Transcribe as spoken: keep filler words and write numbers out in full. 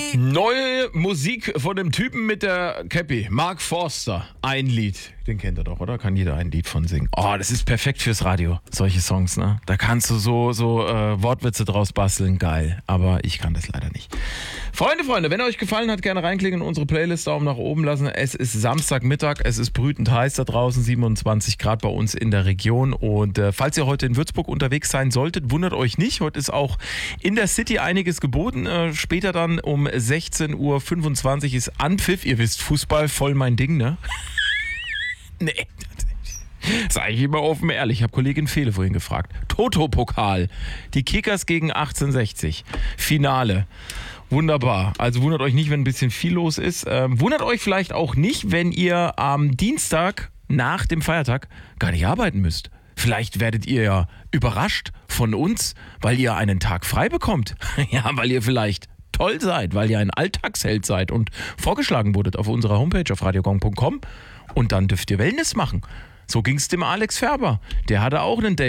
Neue Musik von dem Typen mit der Cappy, Mark Forster. Ein Lied, den kennt ihr doch, oder? Kann jeder ein Lied von singen. Oh, das ist perfekt fürs Radio, solche Songs, ne? Da kannst du so, so äh, Wortwitze draus basteln, geil. Aber ich kann das leider nicht. Freunde, Freunde, wenn euch gefallen hat, gerne reinklicken in unsere Playlist, Daumen nach oben lassen. Es ist Samstagmittag, es ist brütend heiß da draußen, siebenundzwanzig Grad bei uns in der Region. Und äh, falls ihr heute in Würzburg unterwegs sein solltet, wundert euch nicht. Heute ist auch in der City einiges geboten. Äh, später dann um sechzehn Uhr fünfundzwanzig ist Anpfiff. Ihr wisst, Fußball, voll mein Ding, ne? Nee. Sag ich immer offen ehrlich, ich habe Kollegin Fehle vorhin gefragt. Toto-Pokal, die Kickers gegen achtzehnhundertsechzig, Finale. Wunderbar. Also wundert euch nicht, wenn ein bisschen viel los ist. Ähm, wundert euch vielleicht auch nicht, wenn ihr am Dienstag nach dem Feiertag gar nicht arbeiten müsst. Vielleicht werdet ihr ja überrascht von uns, weil ihr einen Tag frei bekommt. Ja, weil ihr vielleicht toll seid, weil ihr ein Alltagsheld seid und vorgeschlagen wurdet auf unserer Homepage auf radiogong punkt com. Und dann dürft ihr Wellness machen. So ging es dem Alex Färber. Der hatte auch einen Date.